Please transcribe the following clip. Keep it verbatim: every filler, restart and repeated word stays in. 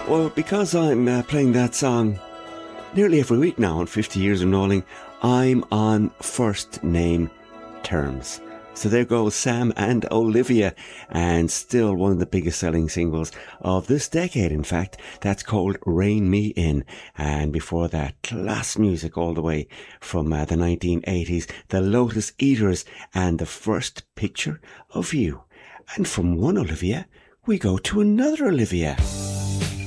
Well, because I'm uh, playing that song nearly every week now on fifty years of Knowling, I'm on first name terms. So there goes Sam and Olivia, and still one of the biggest selling singles of this decade, in fact. That's called Rein Me In. And before that, class music all the way from uh, the nineteen eighties, the Lotus Eaters and The First Picture of You. And from one Olivia, we go to another Olivia.